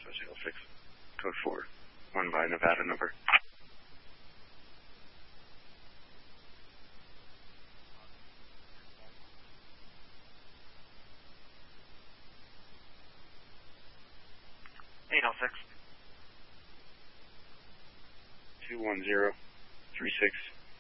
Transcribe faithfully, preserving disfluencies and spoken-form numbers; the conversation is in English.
zero six, code four, one by Nevada number. eight oh six. two one zero, three six